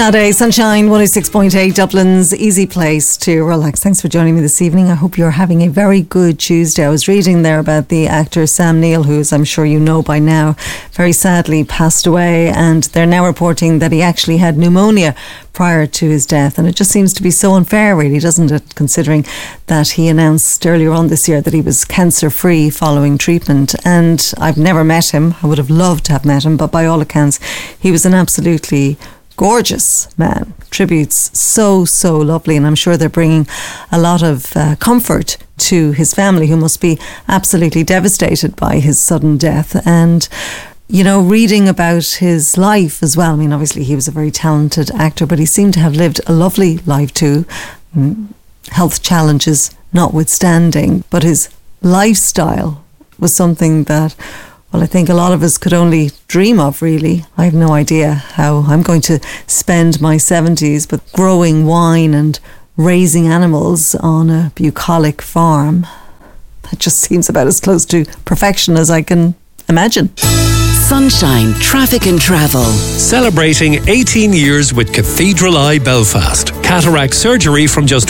Nowadays, Sunshine 106.8, Dublin's easy place to relax. Thanks for joining me this evening. I hope you're having a very good Tuesday. I was reading there about the actor Sam Neill, who, as I'm sure you know by now, very sadly passed away, and they're now reporting that he actually had pneumonia prior to his death. And it just seems to be so unfair, really, doesn't it, considering that he announced earlier on this year that he was cancer-free following treatment. And I've never met him. I would have loved to have met him, but by all accounts, he was an absolutely gorgeous man. Tributes so lovely, and I'm sure they're bringing a lot of comfort to his family, who must be absolutely devastated by his sudden death. And you know, reading about his life as well, I mean, obviously he was a very talented actor, but he seemed to have lived a lovely life too, health challenges notwithstanding. But his lifestyle was something that, well, I think a lot of us could only dream of, really. I have no idea how I'm going to spend my 70s, but growing wine and raising animals on a bucolic farm, that just seems about as close to perfection as I can imagine. Sunshine Traffic and Travel. Celebrating 18 years with Cathedral Eye Belfast. Cataract surgery from just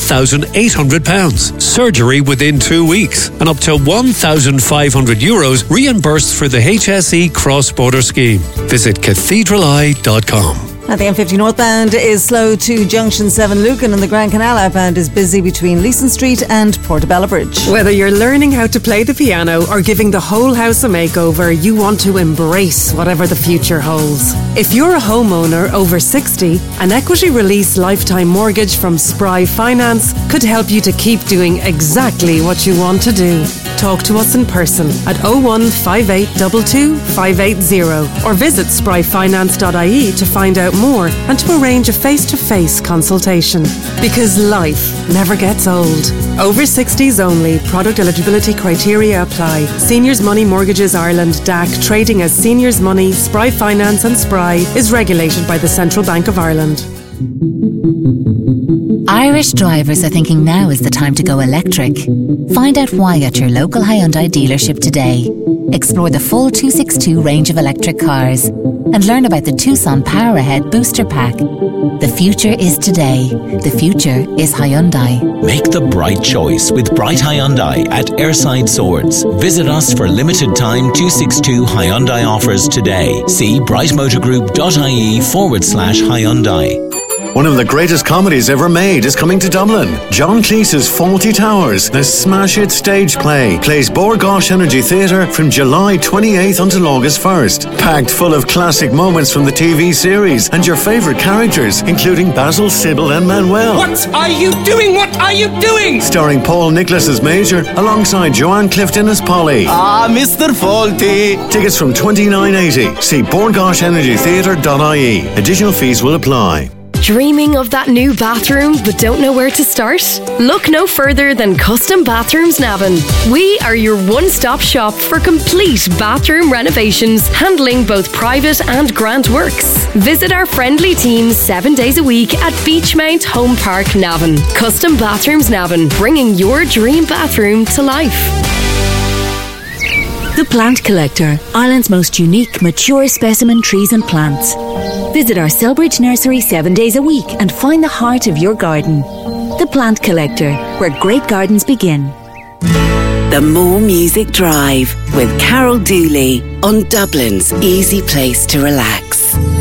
£1,800. Surgery within 2 weeks. And up to €1,500 reimbursed for the HSE cross-border scheme. Visit cathedraleye.com. The M50 northbound is slow to Junction 7 Lucan, and the Grand Canal outbound is busy between Leeson Street and Portobello Bridge. Whether you're learning how to play the piano or giving the whole house a makeover, you want to embrace whatever the future holds. If you're a homeowner over 60, an equity release lifetime mortgage from Spry Finance could help you to keep doing exactly what you want to do. Talk to us in person at 01582 580 or visit spryfinance.ie to find out more and to arrange a face-to-face consultation. Because life never gets old. Over 60s only. Product eligibility criteria apply. Seniors Money Mortgages Ireland DAC, trading as Seniors Money, Spry Finance and Spry, is regulated by the Central Bank of Ireland. Irish drivers are thinking now is the time to go electric. Find out why at your local Hyundai dealership today. Explore the full 262 range of electric cars and learn about the Tucson Power Ahead Booster Pack. The future is today. The future is Hyundai. Make the bright choice with Bright Hyundai at Airside Swords. Visit us for limited time 262 Hyundai offers today. See brightmotorgroup.ie/Hyundai. One of the greatest comedies ever made is coming to Dublin. John Cleese's Fawlty Towers, the smash hit stage play, plays Bord Gáis Energy Theatre from July 28th until August 1st. Packed full of classic moments from the TV series and your favourite characters, including Basil, Sybil and Manuel. What are you doing? What are you doing? Starring Paul Nicholas as Major, alongside Joanne Clifton as Polly. Ah, Mr. Fawlty. Tickets from $29.80. See bordgaishenergytheatre.ie. Additional fees will apply. Dreaming of that new bathroom but don't know where to start? Look no further than Custom Bathrooms Navan. We are your one-stop shop for complete bathroom renovations, handling both private and grant works. Visit our friendly team 7 days a week at Beachmount Home Park, Navan. Custom Bathrooms Navan, bringing your dream bathroom to life. The Plant Collector, Ireland's most unique, mature specimen trees and plants. Visit our Selbridge nursery 7 days a week and find the heart of your garden. The Plant Collector, where great gardens begin. The More Music Drive with Carol Dooley on Dublin's easy place to relax.